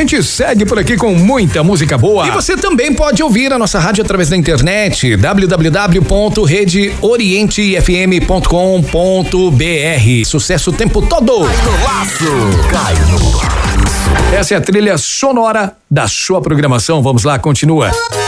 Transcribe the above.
gente segue por aqui com muita música boa. E você também pode ouvir a nossa rádio através da internet, www.redeorientefm.com.br. Sucesso o tempo todo. Cai no laço. Cai no laço. Essa é a trilha sonora da sua programação. Vamos lá, continua.